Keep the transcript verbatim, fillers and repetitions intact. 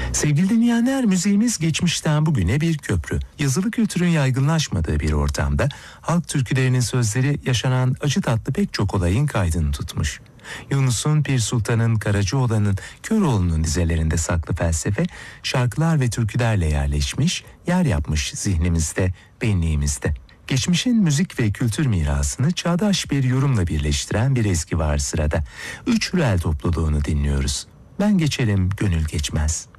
Sevgili dinleyenler, müziğimiz geçmişten bugüne bir köprü. Yazılı kültürün yaygınlaşmadığı bir ortamda halk türkülerinin sözleri yaşanan acı tatlı pek çok olayın kaydını tutmuş. Yunus'un, Pir Sultan'ın, Karacaoğlan'ın, Köroğlu'nun dizelerinde saklı felsefe, şarkılar ve türkülerle yerleşmiş, yer yapmış zihnimizde, benliğimizde. Geçmişin müzik ve kültür mirasını çağdaş bir yorumla birleştiren bir ezgi var sırada. Üç Hürel topluluğunu dinliyoruz. Ben geçerim, gönül geçmez.